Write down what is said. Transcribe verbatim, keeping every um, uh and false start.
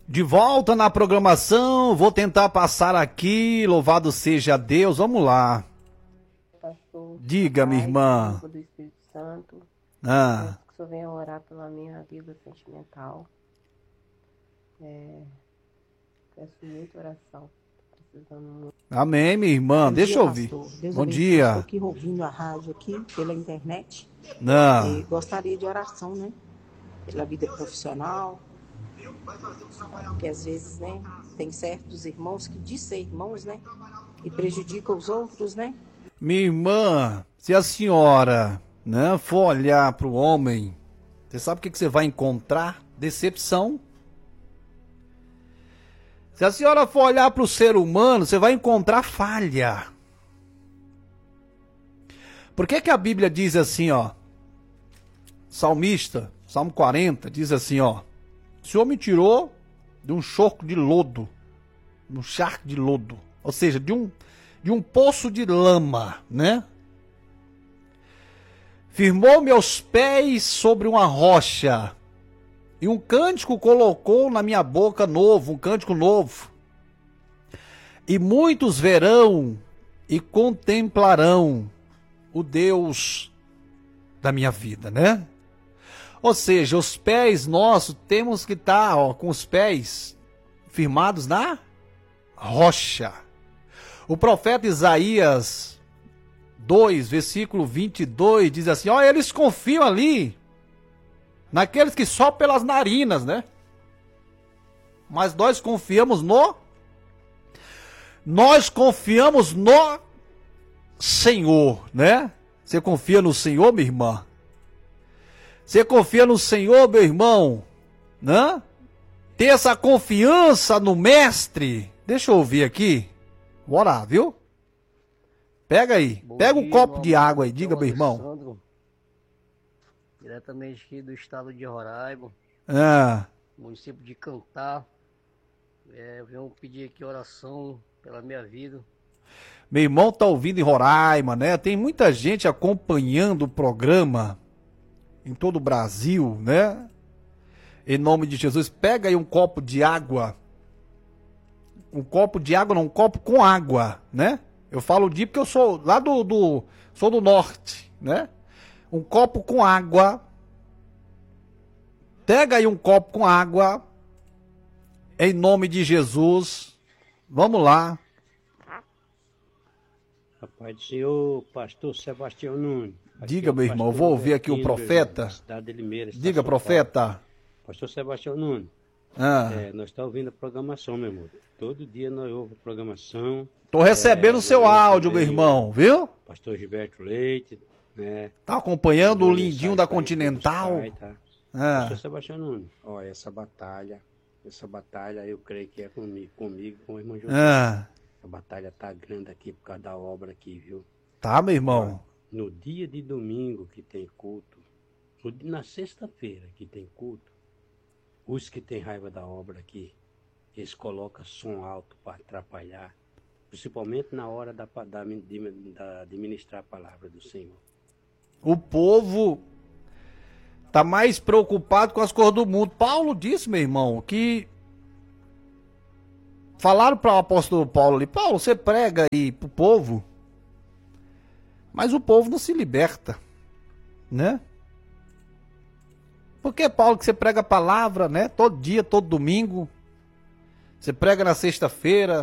De volta na programação, vou tentar passar aqui, louvado seja Deus, vamos lá. Pastor, Diga, minha irmã. do Espírito Santo, Ah. peço que o Senhor venha orar pela minha vida sentimental. É, peço muita oração, precisando muito. Amém, minha irmã, Bom deixa dia, eu ouvir. pastor. Deus Bom abençoe. dia. Estou aqui ouvindo a rádio aqui pela internet. Não. E gostaria de oração, né? Pela vida profissional. Porque às vezes, né, tem certos irmãos que dizem irmãos, né? E prejudicam os outros, né? Minha irmã, se a senhora, né, for olhar para o homem, você sabe o que, que você vai encontrar? Decepção. Se a senhora for olhar para o ser humano, você vai encontrar falha. Por que que a Bíblia diz assim, ó? Salmista, Salmo quarenta, diz assim, ó. O Senhor me tirou de um choco de lodo, de um charco de lodo, ou seja, de um, de um poço de lama, né? Firmou meus pés sobre uma rocha, e um cântico colocou na minha boca novo, um cântico novo. E muitos verão e contemplarão o Deus da minha vida, né? Ou seja, os pés nossos, temos que estar ó, com os pés firmados na rocha. O profeta Isaías dois, versículo vinte e dois, diz assim, ó, eles confiam ali naqueles que só pelas narinas, né? Mas nós confiamos no... Nós confiamos no Senhor, né? Você confia no Senhor, minha irmã? Você confia no Senhor, meu irmão? Né? Ter essa confiança no Mestre. Deixa eu ouvir aqui. Bora, viu? Pega aí. Bom Pega um dia, copo meu de amado. água aí. Diga, Sou meu irmão. Alessandro, diretamente aqui do estado de Roraima, Ah, município de Cantar. É, eu venho pedir aqui oração pela minha vida. meu irmão tá ouvindo em Roraima, né? Tem muita gente acompanhando o programa em todo o Brasil, né? Em nome de Jesus, pega aí um copo de água. Um copo de água, não, um copo com água, né? Eu falo de porque eu sou lá do, do sou do norte, né? Um copo com água. Pega aí um copo com água. Em nome de Jesus. Vamos lá. Rapaz do Senhor, pastor Sebastião Nunes. Aqui Diga, é o meu irmão, pastor vou ouvir aqui o Albertino, profeta. da cidade de Limeira, está Diga, São Paulo. profeta. Pastor Sebastião Nunes, Ah, é, nós estamos ouvindo a programação, meu irmão. Todo dia nós ouvimos a programação. tô recebendo o É, seu eu áudio, meu também, irmão, viu? Pastor Gilberto Leite, né? Tá acompanhando o Mandou lindinho mensagem da pra ele, Continental? pai, tá? Ah, Pastor Sebastião Nunes, ó, essa batalha, essa batalha eu creio que é comigo, comigo com o irmão José. ah, A batalha tá grande aqui por causa da obra aqui, viu? tá, meu irmão. No dia de domingo que tem culto, no di- na sexta-feira que tem culto, os que têm raiva da obra aqui, eles colocam som alto para atrapalhar, principalmente na hora da, pa- da, de, da, de ministrar a palavra do Senhor. O povo tá mais preocupado com as coisas do mundo. Paulo disse, meu irmão, que falaram para o apóstolo Paulo ali, Paulo, você prega aí pro povo, mas o povo não se liberta, né? Por que, Paulo, que você prega a palavra, né? Todo dia, todo domingo. Você prega na sexta-feira,